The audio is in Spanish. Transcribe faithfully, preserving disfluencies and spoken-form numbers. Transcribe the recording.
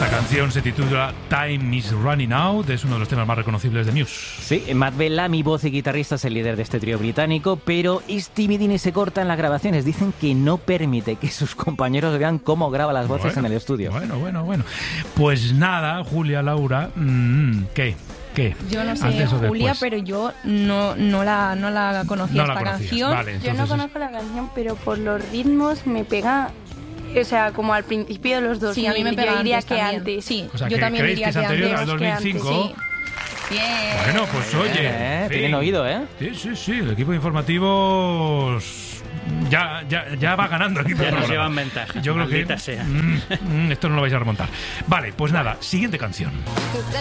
Esta canción se titula Time is Running Out, es uno de los temas más reconocibles de Muse. Sí, Matt Bellamy, voz y guitarrista, es el líder de este trío británico, pero es timidín y se corta en las grabaciones. Dicen que no permite que sus compañeros vean cómo graba las voces bueno, en el estudio. Bueno, bueno, bueno. Pues nada, Julia, Laura, mmm, ¿qué? ¿Qué? Yo no sé, Antes o Julia, después. pero yo no, no, la, no la conocía No la esta conocías, canción. vale, Yo no entonces- conozco la canción, pero por los ritmos me pega, o sea, como al principio de los dos Sí, mil. a mí me pega Yo diría antes que también. antes. Sí, O sea, yo que también ¿creéis diría que es que anterior antes. al que dos mil cinco? antes, Sí. Bien. Bueno, pues oye, Eh, en fin. tienen oído, ¿eh? Sí, sí, sí, el equipo de informativos ya, ya, ya va ganando el equipo Ya de nos programa. llevan ventaja, Yo creo que maldita sea. mm, mm, esto no lo vais a remontar. Vale, pues nada, siguiente canción.